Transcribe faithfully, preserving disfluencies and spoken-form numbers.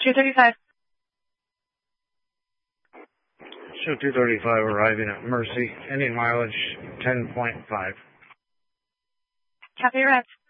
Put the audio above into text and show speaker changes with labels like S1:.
S1: two thirty-five.
S2: Show two thirty-five arriving at Mercy. Ending mileage ten point five.
S1: Copy, Rex.